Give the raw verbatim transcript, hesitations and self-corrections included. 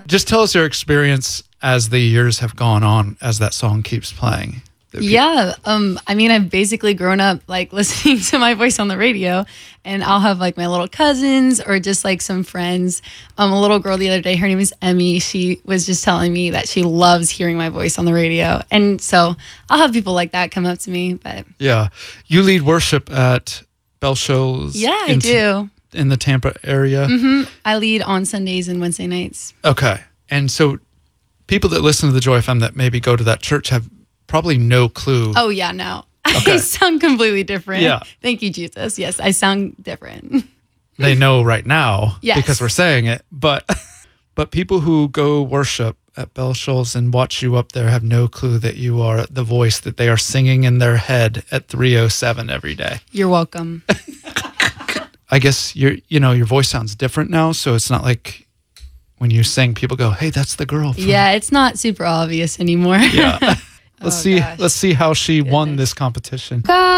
Just tell us your experience as the years have gone on, as that song keeps playing. Yeah. Um, I mean, I've basically grown up like listening to my voice on the radio, and I'll have like my little cousins or just like some friends. Um, a little girl the other day, her name is Emmy. She was just telling me that she loves hearing my voice on the radio. And so I'll have people like that come up to me. But yeah, you lead worship at Bell Shoals. Yeah, I in, do. In the Tampa area. Mm-hmm. I lead on Sundays and Wednesday nights. Okay. And so people that listen to the Joy F M that maybe go to that church have probably no clue. Oh, yeah, no. Okay. I sound completely different. Yeah. Thank you, Jesus. Yes, I sound different. They know right now Yes. because we're saying it. But but people who go worship at Bell Shoals and watch you up there have no clue that you are the voice that they are singing in their head at three oh seven every day. You're welcome. I guess your you know your voice sounds different now, so it's not like when you sing, people go, "Hey, that's the girl." From- Yeah, it's not super obvious anymore. Yeah. Let's Oh, see. gosh. Let's see how she won this competition.